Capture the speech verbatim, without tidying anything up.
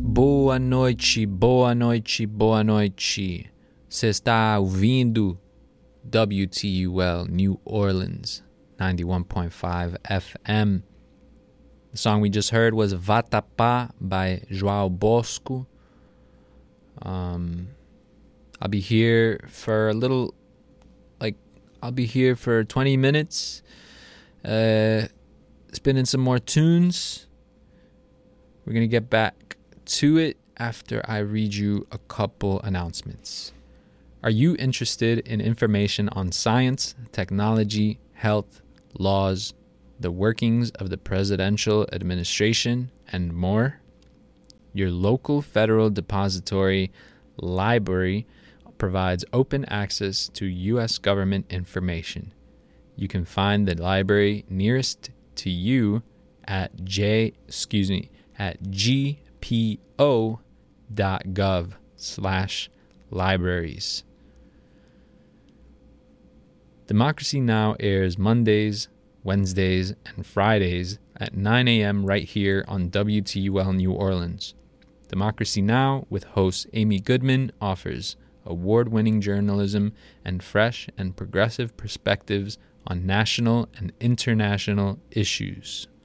Boa noite, boa noite, boa noite. Você está ouvindo W T U L New Orleans, ninety-one point five F M. The song we just heard was Vatapá by João Bosco. Um, I'll be here for a little, like, I'll be here for twenty minutes, uh, spinning some more tunes. We're going to get back to it after I read you a couple announcements. Are you interested in information on science, technology, health, laws, the workings of the presidential administration, and more? Your local Federal Depository Library provides open access to U S government information. You can find the library nearest to you at J, excuse me, at gpo.gov slash libraries. Democracy Now! Airs Mondays, Wednesdays, and Fridays at nine a.m. right here on W T U L New Orleans. Democracy Now! With host Amy Goodman offers award-winning journalism and fresh and progressive perspectives on national and international issues.